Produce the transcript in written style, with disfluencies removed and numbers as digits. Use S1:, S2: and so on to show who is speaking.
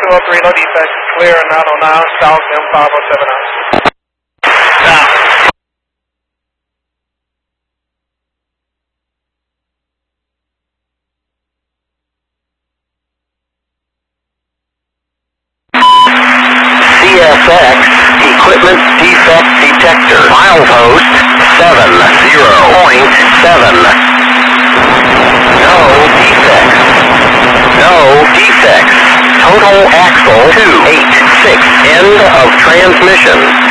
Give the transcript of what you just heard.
S1: 203, no defects. Clear 909, south M507 out. Now.
S2: CSX Equipment Defect Detector. Milepost 70.7. No defects. No defects. Total axle 286. End of transmission.